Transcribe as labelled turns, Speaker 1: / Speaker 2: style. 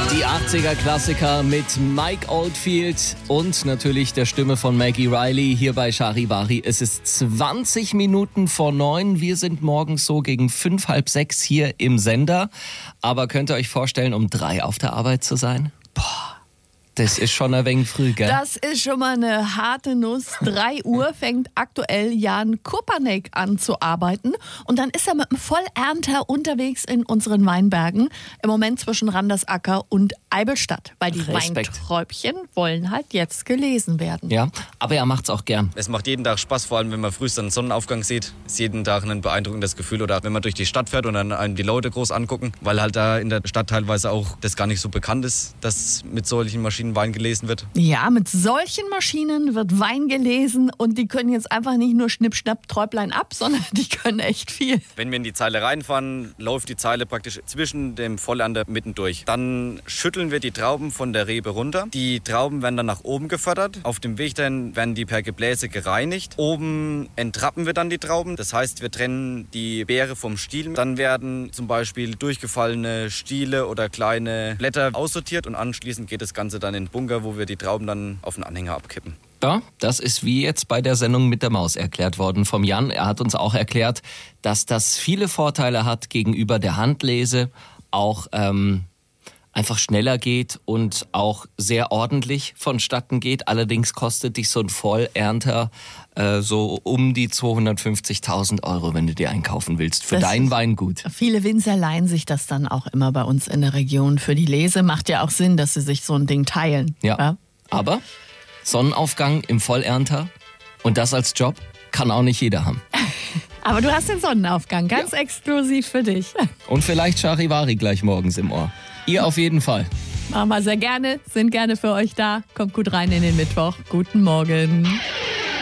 Speaker 1: Die 80er-Klassiker mit Mike Oldfield und natürlich der Stimme von Maggie Reilly hier bei Charivari. Es ist 20 Minuten vor 9. Wir sind morgens so gegen 5, halb 6 hier im Sender. Aber könnt ihr euch vorstellen, um 3 auf der Arbeit zu sein? Boah. Das ist schon ein wenig früh, gell?
Speaker 2: Das ist schon mal eine harte Nuss. 3 Uhr fängt aktuell Jan Kopanek an zu arbeiten. Und dann ist er mit einem Vollernter unterwegs in unseren Weinbergen. Im Moment zwischen Randersacker und Eibelstadt. Weil die
Speaker 1: Respekt.
Speaker 2: Weinträubchen wollen halt jetzt gelesen werden.
Speaker 1: Ja, aber er macht's auch gern.
Speaker 3: Es macht jeden Tag Spaß, vor allem wenn man früh einen Sonnenaufgang sieht. Ist jeden Tag ein beeindruckendes Gefühl. Oder wenn man durch die Stadt fährt und dann einem die Leute groß angucken. Weil halt da in der Stadt teilweise auch das gar nicht so bekannt ist, dass mit solchen Maschinen Wein gelesen wird.
Speaker 2: Ja, mit solchen Maschinen wird Wein gelesen und die können jetzt einfach nicht nur Schnipp, Schnapp, Träublein ab, sondern die können echt viel.
Speaker 3: Wenn wir in die Zeile reinfahren, läuft die Zeile praktisch zwischen dem Vollernter mitten durch. Dann schütteln wir die Trauben von der Rebe runter. Die Trauben werden dann nach oben gefördert. Auf dem Weg dahin werden die per Gebläse gereinigt. Oben entrappen wir dann die Trauben. Das heißt, wir trennen die Beere vom Stiel. Dann werden zum Beispiel durchgefallene Stiele oder kleine Blätter aussortiert und anschließend geht das Ganze dann in den Bunker, wo wir die Trauben dann auf den Anhänger abkippen.
Speaker 1: Ja, das ist wie jetzt bei der Sendung mit der Maus erklärt worden vom Jan. Er hat uns auch erklärt, dass das viele Vorteile hat gegenüber der Handlese, auch einfach schneller geht und auch sehr ordentlich vonstatten geht. Allerdings kostet dich so ein Vollernter so um die 250.000 Euro, wenn du dir einkaufen willst, für dein Weingut.
Speaker 2: Viele Winzer leihen sich das dann auch immer bei uns in der Region für die Lese. Macht ja auch Sinn, dass sie sich so ein Ding teilen.
Speaker 1: Ja. Aber Sonnenaufgang im Vollernter und das als Job kann auch nicht jeder haben.
Speaker 2: Aber du hast den Sonnenaufgang, ganz exklusiv für dich.
Speaker 1: Und vielleicht Charivari gleich morgens im Ohr. Ihr auf jeden Fall.
Speaker 2: Machen wir sehr gerne, sind gerne für euch da. Kommt gut rein in den Mittwoch. Guten Morgen.